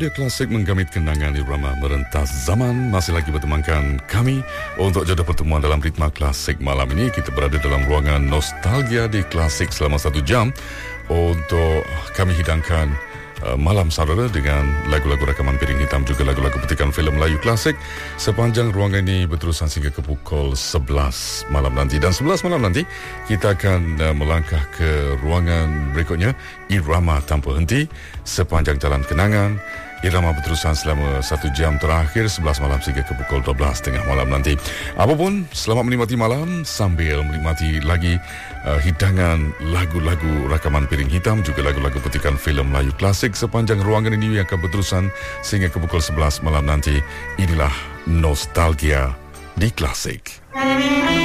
Radio Klasik menggamit kenangan irama merentas zaman. Masih lagi bertemankan kami untuk jadual pertemuan dalam Ritma Klasik malam ini. Kita berada dalam ruangan nostalgia di Klasik selama 1 jam untuk kami hidangkan malam saudara dengan lagu-lagu rakaman piring hitam, juga lagu-lagu petikan filem Melayu klasik. Sepanjang ruangan ini berterusan sehingga ke pukul 11 malam nanti. Dan 11 malam nanti kita akan melangkah ke ruangan berikutnya, Irama Tanpa Henti, sepanjang jalan kenangan. Irama berterusan selama 1 jam terakhir, 11 malam sehingga ke pukul 12 tengah malam nanti. Apapun, selamat menikmati malam sambil menikmati lagi hidangan lagu-lagu rakaman piring hitam, juga lagu-lagu petikan filem Melayu klasik sepanjang ruangan ini yang akan berterusan sehingga ke pukul 11 malam nanti. Inilah nostalgia di Klasik.